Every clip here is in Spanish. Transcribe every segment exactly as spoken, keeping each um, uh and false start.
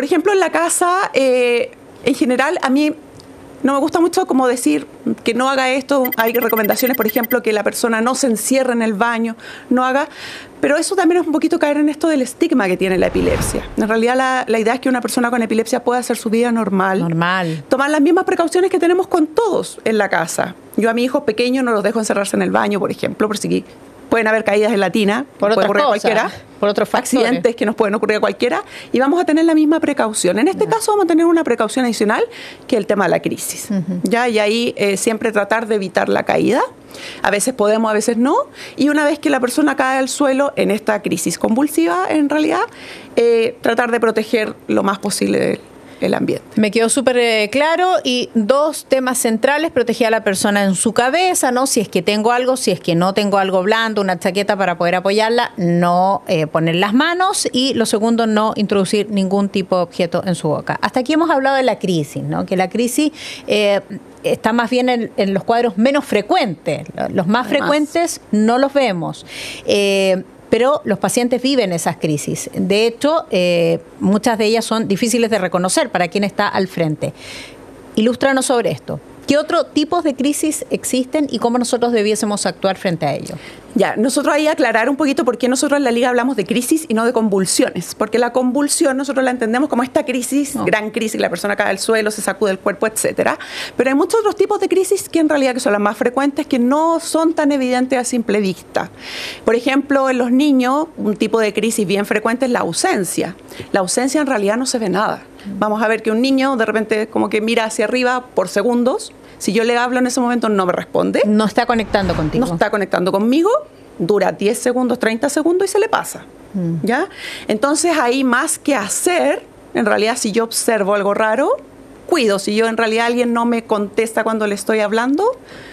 Por ejemplo, en la casa, eh, en general, a mí no me gusta mucho como decir que no haga esto. Hay recomendaciones, por ejemplo, que la persona no se encierre en el baño, no haga... Pero eso también es un poquito caer en esto del estigma que tiene la epilepsia. En realidad, la, la idea es que una persona con epilepsia pueda hacer su vida normal. Normal. Tomar las mismas precauciones que tenemos con todos en la casa. Yo a mis hijos pequeños no los dejo encerrarse en el baño, por ejemplo, por si pueden haber caídas en la tina, por puede otras ocurrir cosas, cualquiera, por otros factores. Accidentes que nos pueden ocurrir a cualquiera, y vamos a tener la misma precaución. En este yeah. caso vamos a tener una precaución adicional, que es el tema de la crisis. Uh-huh. ¿Ya? Y ahí eh, siempre tratar de evitar la caída. A veces podemos, a veces no. Y una vez que la persona cae al suelo en esta crisis convulsiva, en realidad, eh, tratar de proteger lo más posible de él. El ambiente. Me quedó súper eh, claro. Y dos temas centrales: proteger a la persona en su cabeza, ¿no? Si es que tengo algo, si es que no tengo algo blando, una chaqueta para poder apoyarla, no eh, poner las manos. Y lo segundo, no introducir ningún tipo de objeto en su boca. Hasta aquí hemos hablado de la crisis, ¿no? Que la crisis eh, está más bien en, en los cuadros menos frecuentes. Los más Además. frecuentes no los vemos. Eh, Pero los pacientes viven esas crisis. De hecho, eh, muchas de ellas son difíciles de reconocer para quien está al frente. Ilústranos sobre esto. ¿Qué otros tipos de crisis existen y cómo nosotros debiésemos actuar frente a ello? Ya, nosotros ahí aclarar un poquito por qué nosotros en la Liga hablamos de crisis y no de convulsiones. Porque la convulsión nosotros la entendemos como esta crisis, no. gran crisis, la persona cae al suelo, se sacude el cuerpo, etcétera. Pero hay muchos otros tipos de crisis que en realidad que son las más frecuentes, que no son tan evidentes a simple vista. Por ejemplo, en los niños, un tipo de crisis bien frecuente es la ausencia. La ausencia en realidad no se ve nada. Vamos a ver que un niño de repente como que mira hacia arriba por segundos. Si yo le hablo en ese momento no me responde. No está conectando contigo. No está conectando conmigo. Dura diez segundos, treinta segundos y se le pasa. Mm. ¿Ya? Entonces ahí más que hacer, en realidad si yo observo algo raro, cuido. Si yo en realidad alguien no me contesta cuando le estoy hablando,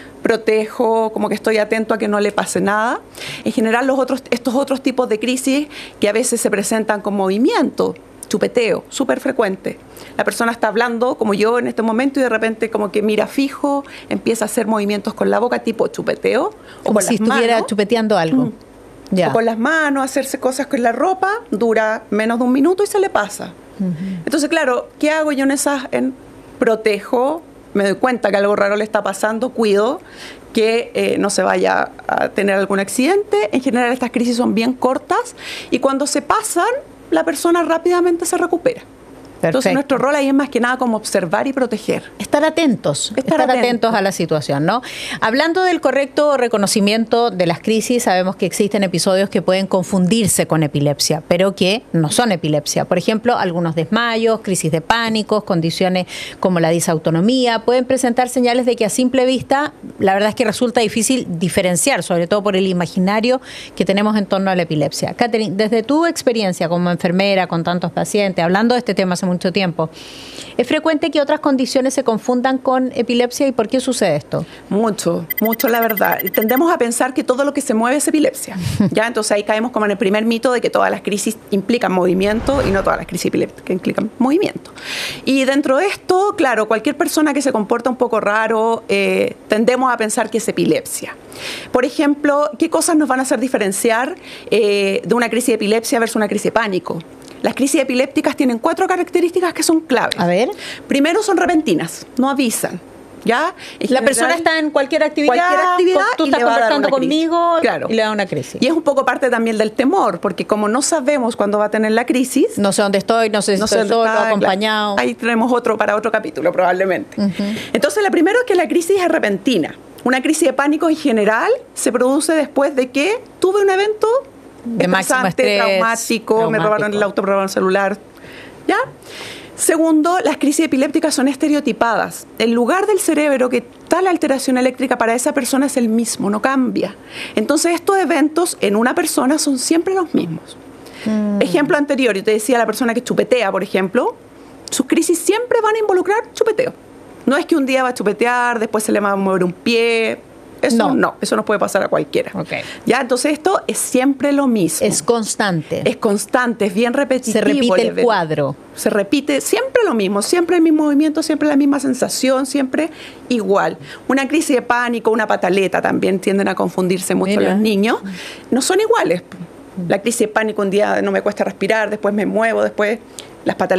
protejo, como que estoy atento a que no le pase nada. En general los otros, estos otros tipos de crisis que a veces se presentan con movimiento, chupeteo, súper frecuente. La persona está hablando, como yo en este momento, y de repente como que mira fijo, empieza a hacer movimientos con la boca, tipo chupeteo. Como o con si las estuviera manos. chupeteando algo. Mm. Ya. O con las manos, hacerse cosas con la ropa, dura menos de un minuto y se le pasa. Uh-huh. Entonces, claro, ¿qué hago yo en esas? En, protejo, me doy cuenta que algo raro le está pasando, cuido que eh, no se vaya a tener algún accidente. En general estas crisis son bien cortas y cuando se pasan, la persona rápidamente se recupera. Perfecto. Entonces nuestro rol ahí es más que nada como observar y proteger. Estar atentos, estar, estar atentos. atentos a la situación, ¿no? Hablando del correcto reconocimiento de las crisis, sabemos que existen episodios que pueden confundirse con epilepsia, pero que no son epilepsia. Por ejemplo, algunos desmayos, crisis de pánico, condiciones como la disautonomía, pueden presentar señales de que a simple vista, la verdad es que resulta difícil diferenciar, sobre todo por el imaginario que tenemos en torno a la epilepsia. Catherine, desde tu experiencia como enfermera con tantos pacientes, hablando de este tema hace mucho tiempo, ¿es frecuente que otras condiciones se confundan con epilepsia y por qué sucede esto? Mucho, mucho la verdad. Tendemos a pensar que todo lo que se mueve es epilepsia. ¿Ya? Entonces ahí caemos como en el primer mito de que todas las crisis implican movimiento y no todas las crisis epilépticas implican movimiento. Y dentro de esto, claro, cualquier persona que se comporta un poco raro, eh, tendemos a pensar que es epilepsia. Por ejemplo, ¿qué cosas nos van a hacer diferenciar eh, de una crisis de epilepsia versus una crisis de pánico? Las crisis epilépticas tienen cuatro características que son claves. A ver. Primero, son repentinas, no avisan. ¿Ya? En la general, persona está en cualquier actividad, cualquier actividad tú estás conversando conmigo, claro, y le da una crisis. Y es un poco parte también del temor, porque como no sabemos cuándo va a tener la crisis... No sé dónde estoy, no sé si no estoy sé solo, está, acompañado. Claro, ahí tenemos otro para otro capítulo probablemente. Uh-huh. Entonces, lo primero es que la crisis es repentina. Una crisis de pánico en general se produce después de que tuve un evento de máximo estrés, traumático, traumático, me robaron el auto, me robaron el celular, ¿ya? Segundo, las crisis epilépticas son estereotipadas. El lugar del cerebro que está la alteración eléctrica para esa persona es el mismo, no cambia. Entonces, estos eventos en una persona son siempre los mismos. Mm. Ejemplo anterior, yo te decía la persona que chupetea, por ejemplo, sus crisis siempre van a involucrar chupeteo. No es que un día va a chupetear, después se le va a mover un pie... Eso no. no, eso nos puede pasar a cualquiera. Okay. Ya, entonces esto es siempre lo mismo. Es constante. Es constante, es bien repetitivo. Se repite el cuadro. Se repite siempre lo mismo, siempre el mismo movimiento, siempre la misma sensación, siempre igual. Una crisis de pánico, una pataleta también tienden a confundirse mucho. Mira. Los niños. No son iguales. La crisis de pánico, un día no me cuesta respirar, después me muevo, después las pataletas